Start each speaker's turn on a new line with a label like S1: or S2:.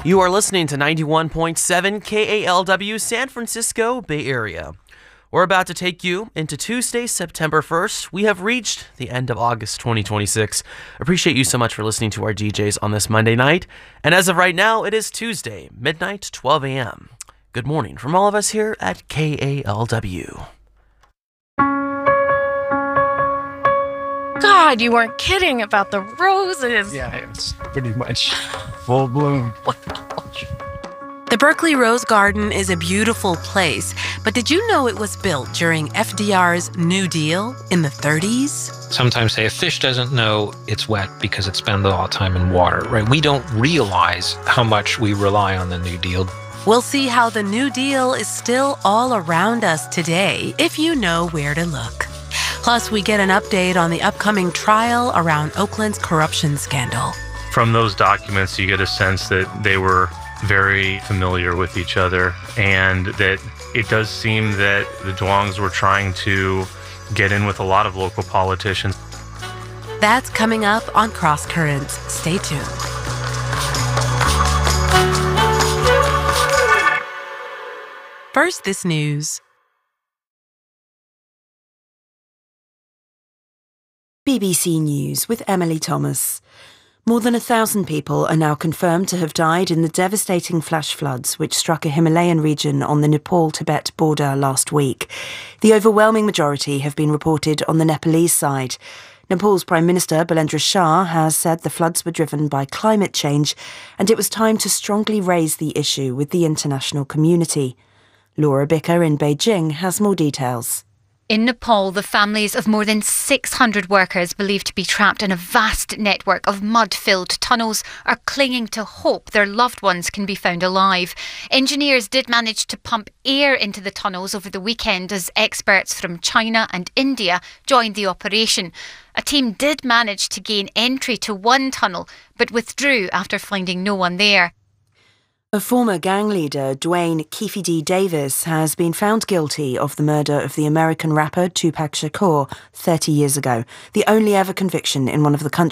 S1: You are listening to 91.7 KALW San Francisco Bay Area. We're about to take you into Tuesday, September 1st. We have reached the end of August 2026. Appreciate you so much for listening to our DJs on this Monday night. And as of right now, it is Tuesday, midnight, 12 a.m. Good morning from all of us here at KALW.
S2: God, you weren't kidding about the roses.
S3: Yeah, it's pretty much full bloom.
S4: The Berkeley Rose Garden is a beautiful place, but did you know it was built during FDR's New Deal in the 30s?
S5: Sometimes say a fish doesn't know it's wet because it spent a lot of time in water, right? We don't realize how much we rely on the New Deal.
S4: We'll see how the New Deal is still all around us today, if you know where to look. Plus, we get an update on the upcoming trial around Oakland's corruption scandal.
S6: From those documents, you get a sense that they were very familiar with each other, and that it does seem that the Duongs were trying to get in with a lot of local politicians.
S4: That's coming up on Cross Currents. Stay tuned. First, this news.
S7: BBC News with Emily Thomas. More than 1,000 people are now confirmed to have died in the devastating flash floods which struck a Himalayan region on the Nepal-Tibet border last week. The overwhelming majority have been reported on the Nepalese side. Nepal's Prime Minister Balendra Shah has said the floods were driven by climate change and it was time to strongly raise the issue with the international community. Laura Bicker in Beijing has more details.
S8: In Nepal, the families of more than 600 workers believed to be trapped in a vast network of mud-filled tunnels are clinging to hope their loved ones can be found alive. Engineers did manage to pump air into the tunnels over the weekend as experts from China and India joined the operation. A team did manage to gain entry to one tunnel, but withdrew after finding no one there.
S7: A former gang leader, Dwayne Keefe D. Davis, has been found guilty of the murder of the American rapper Tupac Shakur 30 years ago, the only ever conviction in one of the country's